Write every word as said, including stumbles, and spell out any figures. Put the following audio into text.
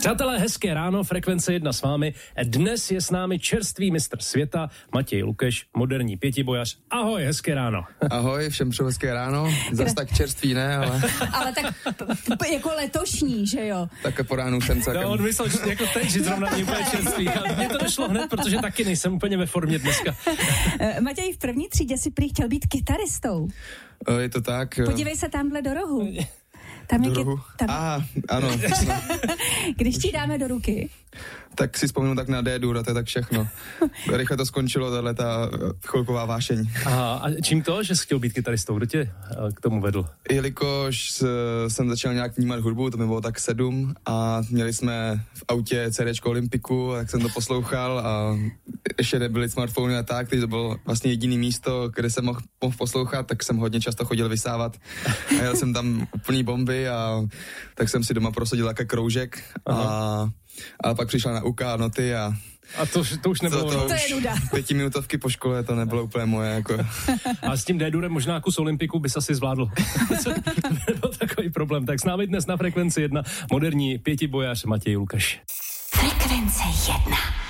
Přátelé, hezké ráno, Frekvence jedna s vámi. Dnes je s námi čerstvý mistr světa Matěj Lukeš, moderní pětibojař. Ahoj, hezké ráno. Ahoj, všem přeju hezké ráno. Zas tak čerstvý, ne, ale... ale tak p- p- jako letošní, že jo? Tak po ránu jsem celkem... No, on myslel, že jako teď, že zrovna není úplně čerstvý. A mně to došlo hned, protože taky nejsem úplně ve formě dneska. Matěj, v první třídě si prý chtěl být kytaristou. Je to tak. Podívej se tamhle do rohu. Tam do je rohu? Tam... Ah, ano. Když ti dáme do ruky. Tak si vzpomenu tak na D-dur a to je tak všechno. Rychle to skončilo, tahle ta chvilková vášeň. Aha, a čím to, že jsi chtěl být kytaristou? Kdo tě k tomu vedl? Jelikož jsem začal nějak vnímat hudbu, to mi bylo tak sedm a měli jsme v autě CDčko Olympiku, tak jsem to poslouchal a ještě nebyly smartfony a tak, takže to bylo vlastně jediný místo, kde jsem mohl, mohl poslouchat, tak jsem hodně často chodil vysávat a jel jsem tam úplný bomby a tak jsem si doma prosadil také kroužek a a pak přišla nauka a noty a... A to, to už nebylo... To, to, to je nuda. Pětiminutovky po škole, to nebylo úplně moje, jako... A s tím D-durem možná kus Olympiku bys asi zvládl. Byl takový problém. Tak s námi dnes na Frekvenci jedna moderní pětibojař Matěj Lukeš. Frekvence jedna.